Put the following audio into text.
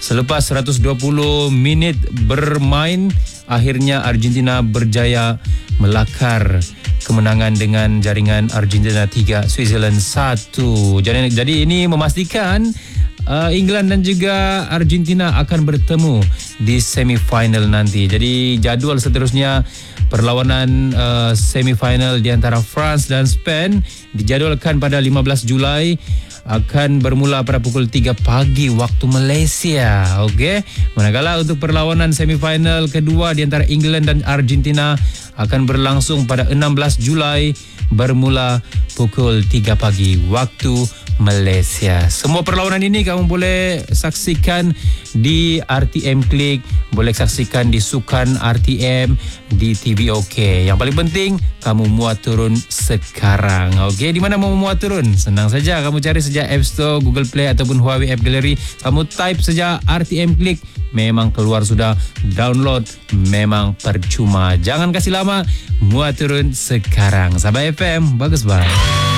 Selepas 120 minit bermain, akhirnya Argentina berjaya melakar kemenangan dengan jaringan Argentina 3, Switzerland 1. Jadi ini memastikan England dan juga Argentina akan bertemu di semifinal nanti. Jadi jadual seterusnya perlawanan semifinal di antara France dan Spain dijadualkan pada 15 Julai, akan bermula pada pukul 3 pagi waktu Malaysia. Okey. Manakala untuk perlawanan semifinal kedua di antara England dan Argentina akan berlangsung pada 16 Julai bermula pukul 3 pagi waktu Malaysia. Semua perlawanan ini kamu boleh saksikan di RTM Klik, boleh saksikan di Sukan RTM, di TV OK. Yang paling penting kamu muat turun sekarang. Okey, di mana mau muat turun? Senang saja, kamu cari saja App Store, Google Play ataupun Huawei App Gallery. Kamu type saja RTM Klik, memang keluar sudah. Download memang percuma. Jangan kasih lama, muat turun sekarang. Sabah FM, bagus bang.